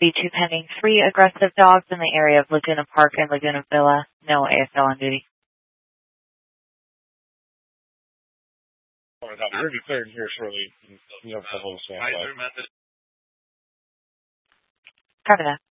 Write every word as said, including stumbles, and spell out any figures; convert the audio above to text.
B two pending. Three aggressive dogs in the area of Laguna Park and Laguna Villa. No A S L on duty. We're going to be cleared here shortly. You have a couple of Cover that.